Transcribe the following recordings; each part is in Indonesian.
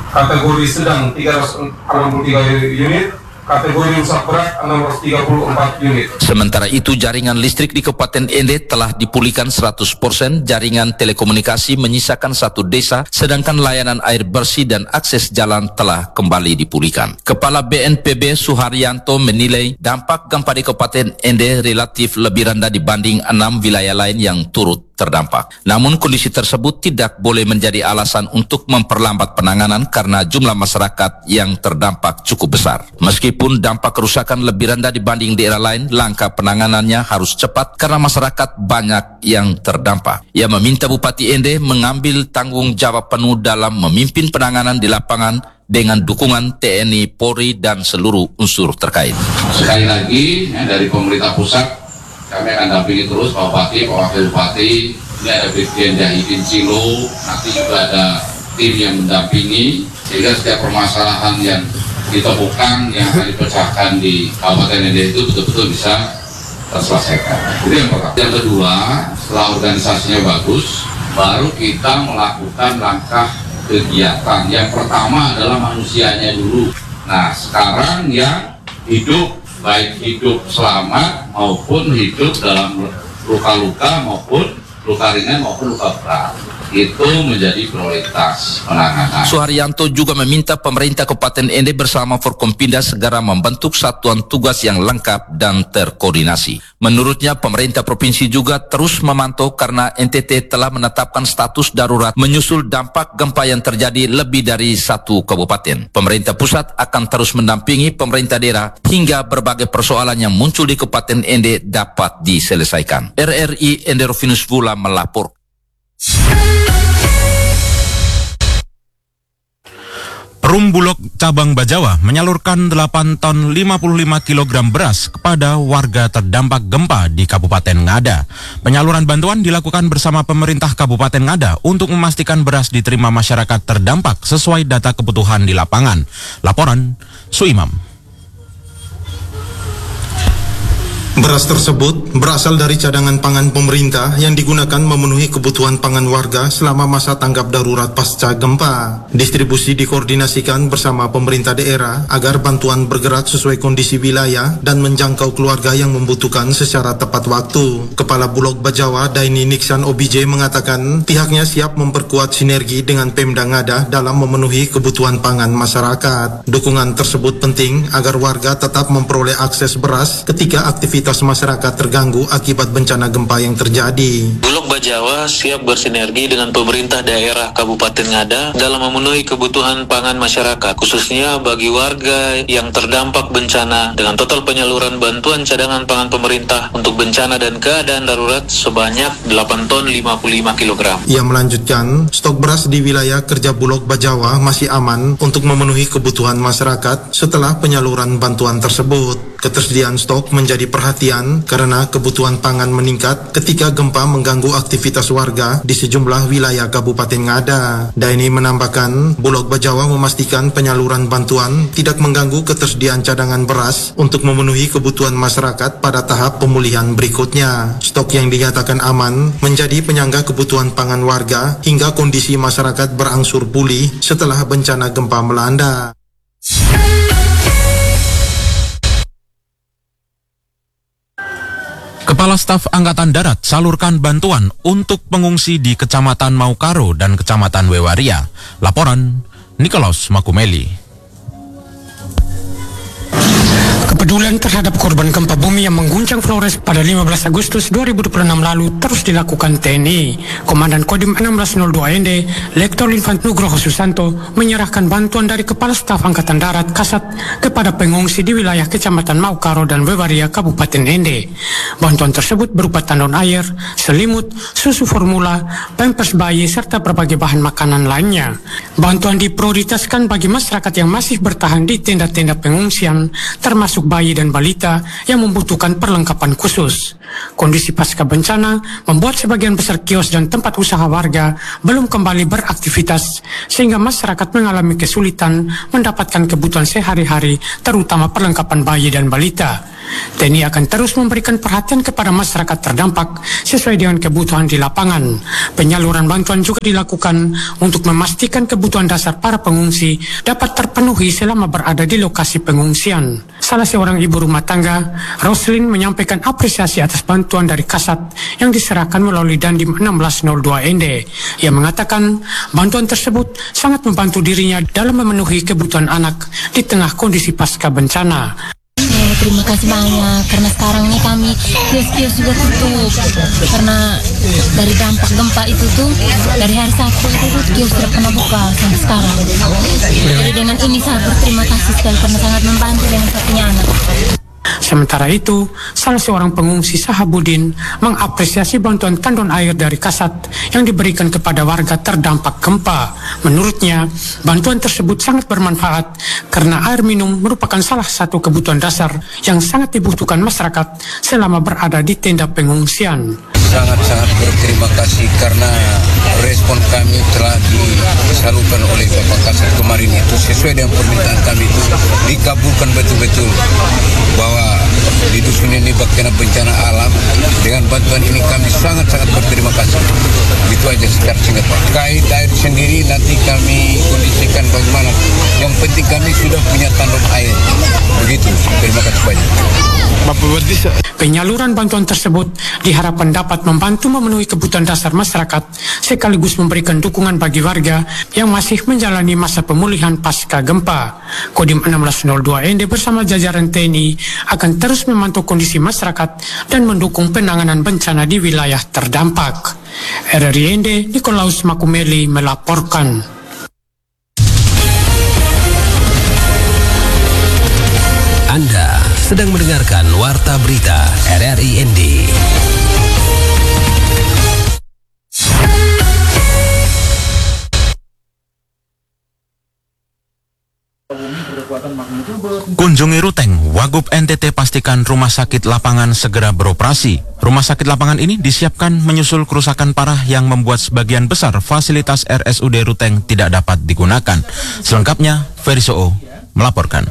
kategori sedang 363 unit, kategori rusak berat 634 unit. Sementara itu, jaringan listrik di Kabupaten Ende telah dipulihkan 100%, jaringan telekomunikasi menyisakan 1 desa, sedangkan layanan air bersih dan akses jalan telah kembali dipulihkan. Kepala BNPB Suharyanto menilai dampak gempa di Kabupaten Ende relatif lebih rendah dibanding 6 wilayah lain yang turut terdampak. Namun kondisi tersebut tidak boleh menjadi alasan untuk memperlambat penanganan karena jumlah masyarakat yang terdampak cukup besar. Meskipun dampak kerusakan lebih rendah dibanding daerah lain, langkah penanganannya harus cepat karena masyarakat banyak yang terdampak. Ia meminta Bupati Ende mengambil tanggung jawab penuh dalam memimpin penanganan di lapangan dengan dukungan TNI, Polri, dan seluruh unsur terkait. Sekali lagi, dari pemerintah pusat, kami akan dampingi terus Pak Bupati, Pak Wakil Bupati. Ini ada Brigjen Jahidin Cilo, nanti juga ada tim yang mendampingi, sehingga setiap permasalahan yang ditemukan, yang akan dipecahkan di Kabupaten Ende itu betul-betul bisa terselesaikan. Itu yang pertama. Yang kedua, setelah organisasinya bagus, baru kita melakukan langkah kegiatan. Yang pertama adalah manusianya dulu. Nah, sekarang yang hidup, baik hidup selamat maupun hidup dalam luka-luka maupun luka ringan maupun luka berat, itu menjadi prioritas penanganan. Suharyanto juga meminta pemerintah Kabupaten Ende bersama Forkompinda segera membentuk satuan tugas yang lengkap dan terkoordinasi. Menurutnya, pemerintah provinsi juga terus memantau karena NTT telah menetapkan status darurat menyusul dampak gempa yang terjadi lebih dari 1 kabupaten. Pemerintah pusat akan terus mendampingi pemerintah daerah hingga berbagai persoalan yang muncul di Kabupaten Ende dapat diselesaikan. RRI Ende Rovinus Vula melapor. Perum Bulog Cabang Bajawa menyalurkan 8 ton 55 kg beras kepada warga terdampak gempa di Kabupaten Ngada. Penyaluran bantuan dilakukan bersama pemerintah Kabupaten Ngada untuk memastikan beras diterima masyarakat terdampak sesuai data kebutuhan di lapangan. Laporan Suimam. Beras tersebut berasal dari cadangan pangan pemerintah yang digunakan memenuhi kebutuhan pangan warga selama masa tanggap darurat pasca gempa. Distribusi dikoordinasikan bersama pemerintah daerah agar bantuan bergerak sesuai kondisi wilayah dan menjangkau keluarga yang membutuhkan secara tepat waktu. Kepala Bulog Bajawa Daini Niksan OBJ mengatakan pihaknya siap memperkuat sinergi dengan Pemda Ngada dalam memenuhi kebutuhan pangan masyarakat. Dukungan tersebut penting agar warga tetap memperoleh akses beras ketika aktivitas masyarakat terganggu akibat bencana gempa yang terjadi. Bulog Bajawa siap bersinergi dengan pemerintah daerah Kabupaten Ngada dalam memenuhi kebutuhan pangan masyarakat, khususnya bagi warga yang terdampak bencana dengan total penyaluran bantuan cadangan pangan pemerintah untuk bencana dan keadaan darurat sebanyak 8 ton 55 kg. Ia melanjutkan, stok beras di wilayah kerja Bulog Bajawa masih aman untuk memenuhi kebutuhan masyarakat setelah penyaluran bantuan tersebut. Ketersediaan stok menjadi perhatian karena kebutuhan pangan meningkat ketika gempa mengganggu aktivitas warga di sejumlah wilayah Kabupaten Ngada. Daini menambahkan, Bulog Bajawa memastikan penyaluran bantuan tidak mengganggu ketersediaan cadangan beras untuk memenuhi kebutuhan masyarakat pada tahap pemulihan berikutnya. Stok yang dinyatakan aman menjadi penyangga kebutuhan pangan warga hingga kondisi masyarakat berangsur pulih setelah bencana gempa melanda. Kepala Staf Angkatan Darat salurkan bantuan untuk pengungsi di Kecamatan Maukaro dan Kecamatan Wewaria. Laporan Nikolaus Makumeli. Kepedulian terhadap korban gempa bumi yang mengguncang Flores pada 15 Agustus 2026 lalu terus dilakukan TNI. Komandan Kodim 1602 Ende, Lektor Infant Nugroho Susanto, menyerahkan bantuan dari Kepala Staf Angkatan Darat Kasat kepada pengungsi di wilayah Kecamatan Maukaro dan Wewaria, Kabupaten Ende. Bantuan tersebut berupa tandon air, selimut, susu formula, pampers bayi, serta berbagai bahan makanan lainnya. Bantuan diprioritaskan bagi masyarakat yang masih bertahan di tenda-tenda pengungsian, termasuk bayi dan balita yang membutuhkan perlengkapan khusus. Kondisi pasca bencana membuat sebagian besar kios dan tempat usaha warga belum kembali beraktivitas, sehingga masyarakat mengalami kesulitan mendapatkan kebutuhan sehari-hari, terutama perlengkapan bayi dan balita. TNI akan terus memberikan perhatian kepada masyarakat terdampak sesuai dengan kebutuhan di lapangan. Penyaluran bantuan juga dilakukan untuk memastikan kebutuhan dasar para pengungsi dapat terpenuhi selama berada di lokasi pengungsian. Salah seorang ibu rumah tangga, Roslin, menyampaikan apresiasi atas bantuan dari Kasat yang diserahkan melalui Dandim 1602 ND. Ia mengatakan bantuan tersebut sangat membantu dirinya dalam memenuhi kebutuhan anak di tengah kondisi pasca bencana. Terima kasih banyak karena sekarang ini kami kios-kios juga tutup karena dari dampak gempa itu tuh dari hari Sabtu itu tuh kios tidak pernah buka sampai sekarang. Jadi dengan ini saya berterima kasih sekali karena sangat membantu dengan satunya anak. Sementara itu, salah seorang pengungsi Sahabudin mengapresiasi bantuan tandon air dari Kasat yang diberikan kepada warga terdampak gempa. Menurutnya, bantuan tersebut sangat bermanfaat karena air minum merupakan salah satu kebutuhan dasar yang sangat dibutuhkan masyarakat selama berada di tenda pengungsian. Sangat-sangat berterima kasih karena respon kami telah disalurkan oleh Bapak Kasat kemarin itu sesuai dengan permintaan kami itu dikabulkan betul-betul bahwa di dusun ini kena bencana alam. Dengan bantuan ini kami sangat-sangat berterima kasih. Itu aja secara singkat Pak. Kait air sendiri nanti kami kondisikan bagaimana. Yang penting kami sudah punya tandon air. Begitu. Terima kasih banyak. Penyaluran bantuan tersebut diharapkan dapat membantu memenuhi kebutuhan dasar masyarakat sekaligus memberikan dukungan bagi warga yang masih menjalani masa pemulihan pasca gempa. Kodim 1602 ND bersama jajaran TNI akan terus memantau kondisi masyarakat dan mendukung penanganan bencana di wilayah terdampak. RRI ND Nikolaus Makumeli melaporkan. Anda sedang mendengarkan Warta Berita RRI ND. Kunjungi Ruteng, Wagub NTT pastikan rumah sakit lapangan segera beroperasi. Rumah sakit lapangan ini disiapkan menyusul kerusakan parah yang membuat sebagian besar fasilitas RSUD Ruteng tidak dapat digunakan. Selengkapnya, Ferisoo melaporkan.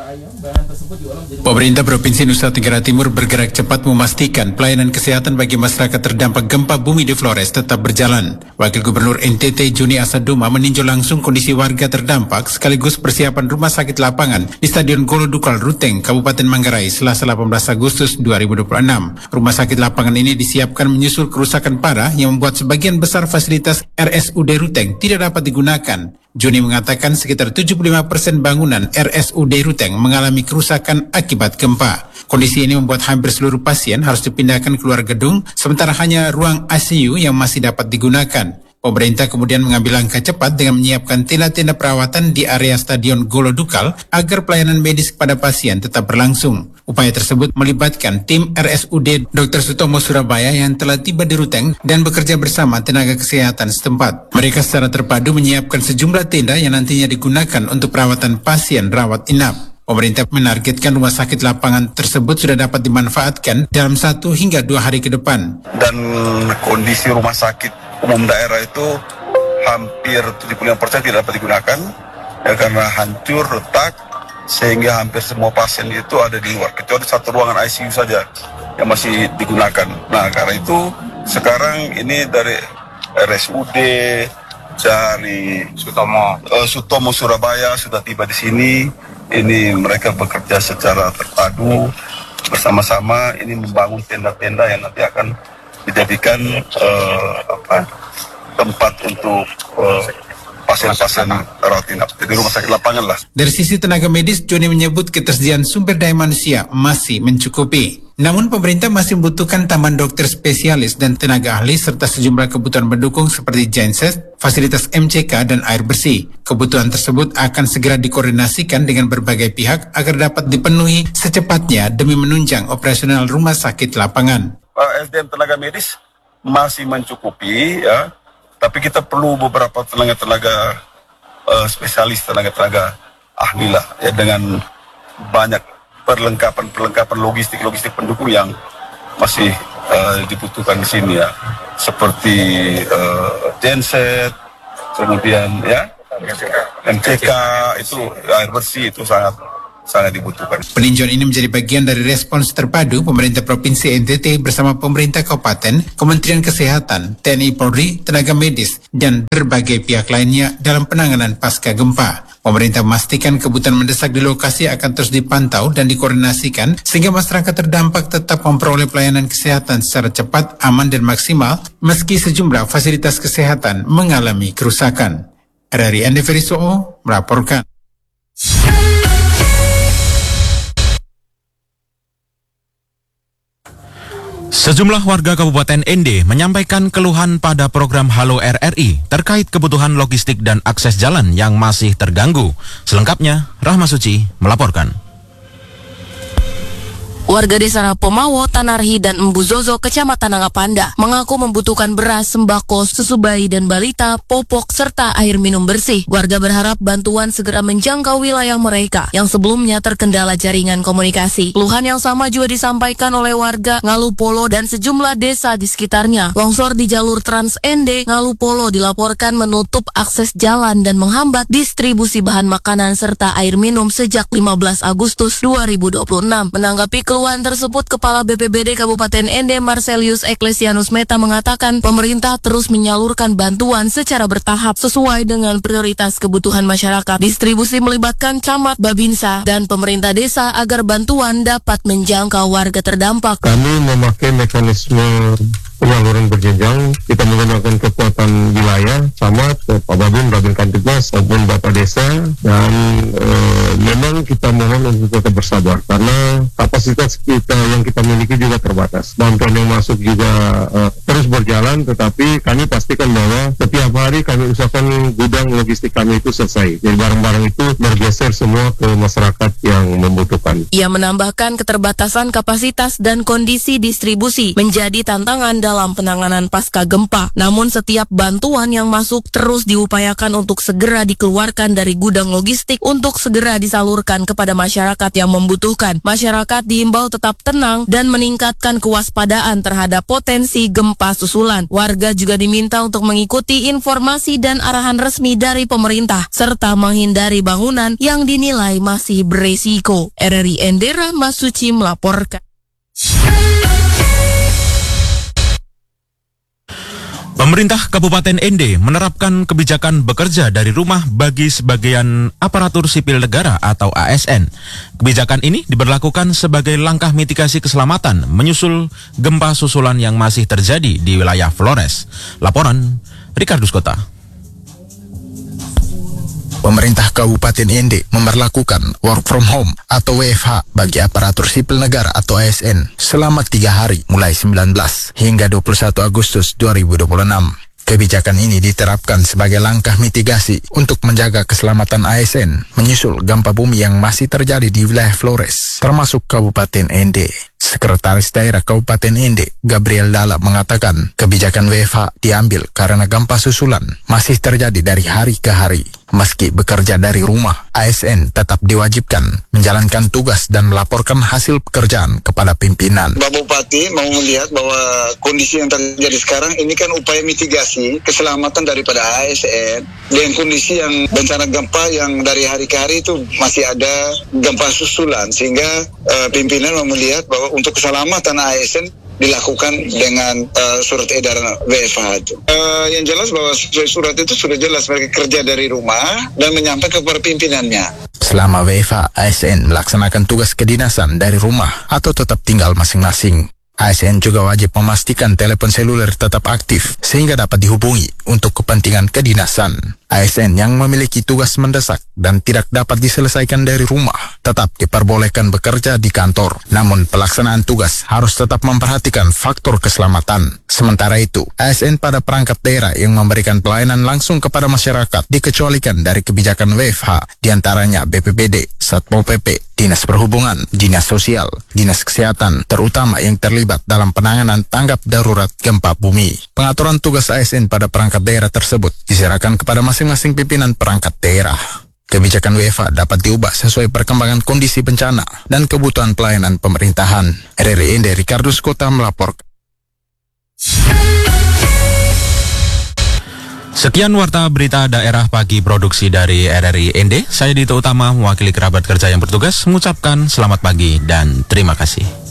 Pemerintah Provinsi Nusa Tenggara Timur bergerak cepat memastikan pelayanan kesehatan bagi masyarakat terdampak gempa bumi di Flores tetap berjalan. Wakil Gubernur NTT Juni Asaduma meninjau langsung kondisi warga terdampak sekaligus persiapan rumah sakit lapangan di Stadion Golodukal Ruteng, Kabupaten Manggarai, Selasa 18 Agustus 2026. Rumah sakit lapangan ini disiapkan menyusul kerusakan parah yang membuat sebagian besar fasilitas RSUD Ruteng tidak dapat digunakan. Juni mengatakan sekitar 75% bangunan RSUD Ruteng mengalami kerusakan akibat gempa. Kondisi ini membuat hampir seluruh pasien harus dipindahkan keluar gedung, sementara hanya ruang ICU yang masih dapat digunakan. Pemerintah kemudian mengambil langkah cepat dengan menyiapkan tenda-tenda perawatan di area Stadion Golodukal agar pelayanan medis kepada pasien tetap berlangsung. Upaya tersebut melibatkan tim RSUD Dr. Sutomo Surabaya yang telah tiba di Ruteng dan bekerja bersama tenaga kesehatan setempat. Mereka secara terpadu menyiapkan sejumlah tenda yang nantinya digunakan untuk perawatan pasien rawat inap. Pemerintah menargetkan rumah sakit lapangan tersebut sudah dapat dimanfaatkan dalam 1 hingga 2 hari ke depan. Dan kondisi rumah sakit umum daerah itu hampir 75% tidak dapat digunakan ya, karena hancur, retak, sehingga hampir semua pasien itu ada di luar, kecuali satu ruangan ICU saja yang masih digunakan. Nah, karena itu sekarang ini dari RSUD, dari Sutomo Surabaya sudah tiba di sini. Ini mereka bekerja secara terpadu bersama-sama ini membangun tenda-tenda yang nanti akan dijadikan tempat untuk pasien-pasien rawat inap. Jadi rumah sakit lapangan lah. Dari sisi tenaga medis, Joni menyebut ketersediaan sumber daya manusia masih mencukupi. Namun pemerintah masih membutuhkan tambahan dokter spesialis dan tenaga ahli serta sejumlah kebutuhan pendukung seperti genset, fasilitas MCK, dan air bersih. Kebutuhan tersebut akan segera dikoordinasikan dengan berbagai pihak agar dapat dipenuhi secepatnya demi menunjang operasional rumah sakit lapangan. SDM tenaga medis masih mencukupi ya, tapi kita perlu beberapa tenaga spesialis, tenaga ahli lah ya, dengan banyak perlengkapan logistik pendukung yang masih dibutuhkan di sini ya, seperti genset, kemudian ya MCK itu air bersih itu sangat sangat dibutuhkan. Peninjauan ini menjadi bagian dari respons terpadu pemerintah Provinsi NTT bersama pemerintah kabupaten, Kementerian Kesehatan, TNI Polri, tenaga medis, dan berbagai pihak lainnya dalam penanganan pasca gempa. Pemerintah memastikan kebutuhan mendesak di lokasi akan terus dipantau dan dikoordinasikan sehingga masyarakat terdampak tetap memperoleh pelayanan kesehatan secara cepat, aman, dan maksimal meski sejumlah fasilitas kesehatan mengalami kerusakan. RRI Andeveri Soo melaporkan. Sejumlah warga Kabupaten Ende menyampaikan keluhan pada program Halo RRI terkait kebutuhan logistik dan akses jalan yang masih terganggu. Selengkapnya, Rahma Suci melaporkan. Warga desa Rapomawo, Tanarhi, dan Embu Zozo, Kecamatan Nangapanda, mengaku membutuhkan beras, sembako, susu bayi dan balita, popok, serta air minum bersih. Warga berharap bantuan segera menjangkau wilayah mereka yang sebelumnya terkendala jaringan komunikasi. Keluhan yang sama juga disampaikan oleh warga Ngalupolo dan sejumlah desa di sekitarnya. Longsor di jalur Trans Ende, Ngalupolo dilaporkan menutup akses jalan dan menghambat distribusi bahan makanan serta air minum sejak 15 Agustus 2026. Menanggapi keluhan tersebut, Kepala BPBD Kabupaten Ende Marcelius Ecclesianus Meta mengatakan pemerintah terus menyalurkan bantuan secara bertahap sesuai dengan prioritas kebutuhan masyarakat. Distribusi melibatkan camat, babinsa, dan pemerintah desa agar bantuan dapat menjangkau warga terdampak. Kami memakai mekanisme penyaluran berjenjang. Kita menggunakan kekuatan wilayah, camat, Pak Babin Kantipmas, maupun Bapak Desa, dan memang kita mohon untuk tetap bersabar karena kapasitas kita yang kita miliki juga terbatas. Bantuan yang masuk juga terus berjalan, tetapi kami pastikan bahwa setiap hari kami usahakan gudang logistik kami itu selesai. Jadi barang-barang itu bergeser semua ke masyarakat yang membutuhkan. Ia menambahkan keterbatasan kapasitas dan kondisi distribusi menjadi tantangan dalam penanganan pasca gempa. Namun setiap bantuan yang masuk terus diupayakan untuk segera dikeluarkan dari gudang logistik untuk segera disalurkan kepada masyarakat yang membutuhkan. Masyarakat diimbau tetap tenang dan meningkatkan kewaspadaan terhadap potensi gempa susulan. Warga juga diminta untuk mengikuti informasi dan arahan resmi dari pemerintah serta menghindari bangunan yang dinilai masih beresiko. RRI Endera Masuci melaporkan. Pemerintah Kabupaten Ende menerapkan kebijakan bekerja dari rumah bagi sebagian aparatur sipil negara atau ASN. Kebijakan ini diberlakukan sebagai langkah mitigasi keselamatan menyusul gempa susulan yang masih terjadi di wilayah Flores. Laporan Ricardus Kota. Pemerintah Kabupaten Ende memberlakukan work from home atau WFH bagi aparatur sipil negara atau ASN selama 3 hari mulai 19 hingga 21 Agustus 2026. Kebijakan ini diterapkan sebagai langkah mitigasi untuk menjaga keselamatan ASN menyusul gempa bumi yang masih terjadi di wilayah Flores, termasuk Kabupaten Ende. Sekretaris Daerah Kabupaten Ende, Gabriel Dala, mengatakan kebijakan WFH diambil karena gempa susulan masih terjadi dari hari ke hari. Meski bekerja dari rumah, ASN tetap diwajibkan menjalankan tugas dan melaporkan hasil pekerjaan kepada pimpinan. Pak Bupati mau melihat bahwa kondisi yang terjadi sekarang ini kan upaya mitigasi keselamatan daripada ASN dengan kondisi yang bencana gempa yang dari hari ke hari itu masih ada gempa susulan, sehingga pimpinan mau melihat bahwa untuk keselamatan ASN dilakukan dengan surat edaran WFH itu. Yang jelas bahwa surat itu sudah jelas mereka kerja dari rumah dan menyampaikan kepada pimpinannya. Selama WFH, ASN melaksanakan tugas kedinasan dari rumah atau tetap tinggal masing-masing. ASN juga wajib memastikan telepon seluler tetap aktif sehingga dapat dihubungi untuk kepentingan kedinasan. ASN yang memiliki tugas mendesak dan tidak dapat diselesaikan dari rumah tetap diperbolehkan bekerja di kantor. Namun pelaksanaan tugas harus tetap memperhatikan faktor keselamatan. Sementara itu, ASN pada perangkat daerah yang memberikan pelayanan langsung kepada masyarakat dikecualikan dari kebijakan WFH, diantaranya BPBD, Satpol PP, Dinas Perhubungan, Dinas Sosial, Dinas Kesehatan, terutama yang terlibat dalam penanganan tanggap darurat gempa bumi. Pengaturan tugas ASN pada perangkat daerah tersebut diserahkan kepada masing-masing pimpinan perangkat daerah. Kebijakan WFH dapat diubah sesuai perkembangan kondisi bencana dan kebutuhan pelayanan pemerintahan. RRI Ende Ricardus Kota melaporkan. Sekian warta berita daerah pagi produksi dari RRI ND. Saya Dito Utama, mewakili kerabat kerja yang bertugas, mengucapkan selamat pagi dan terima kasih.